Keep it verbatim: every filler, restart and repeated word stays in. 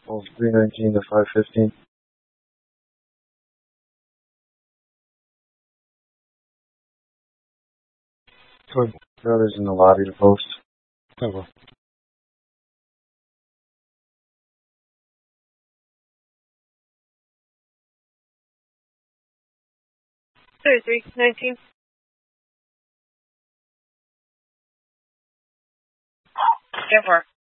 Calls three nineteen to five fifteen. Put brothers in the lobby to post. Okay. thirty-three nineteen. Get work.